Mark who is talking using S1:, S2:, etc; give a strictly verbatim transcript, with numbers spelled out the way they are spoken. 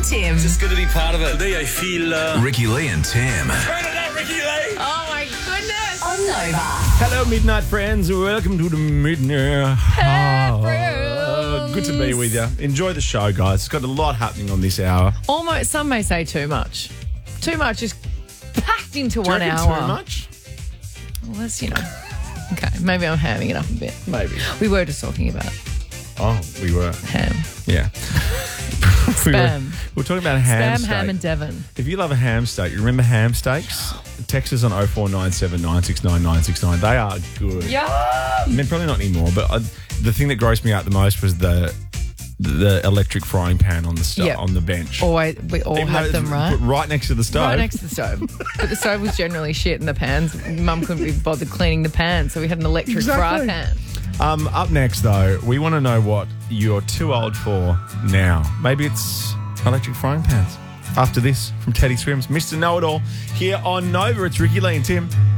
S1: Tim.
S2: It's just good to be part of it. Today I feel... Uh...
S3: Ricky Lee and Tim.
S2: Turn it up, Ricky Lee!
S1: Oh, my goodness. On Nova.
S4: Hello, Midnight friends. Welcome to the Midnight. Oh, good to be with you. Enjoy the show, guys. It's got a lot happening on this hour.
S1: Almost, some may say too much. Too much is packed into
S4: Do you
S1: one
S4: reckon
S1: hour.
S4: too much?
S1: Well, that's, you know. Okay, maybe I'm hamming it up a bit.
S4: Maybe.
S1: We were just talking about
S4: Oh, we were.
S1: ham.
S4: Yeah. we, were,
S1: Spam.
S4: we were talking about ham
S1: Spam,
S4: steak.
S1: ham, and Devon.
S4: If you love a ham steak, you remember ham steaks? Text us on oh four nine seven, nine six nine, nine six nine. They are good.
S1: Yeah.
S4: I mean, probably not anymore, but I, the thing that grossed me out the most was the the electric frying pan on the sto-
S1: Yep.
S4: on the bench.
S1: Always, we all
S4: Even though
S1: have
S4: it's
S1: them, right?
S4: Right next to the stove.
S1: Right next to the stove. But the stove was generally shit and the pans, Mum couldn't be bothered cleaning the pan, so we had an electric fry
S4: Exactly.
S1: pan.
S4: Um, up next, though, we want to know what you're too old for now. Maybe it's electric frying pans. After this, from Teddy Swims, Mister Know-It-All, here on Nova. It's Ricky Lee and Tim.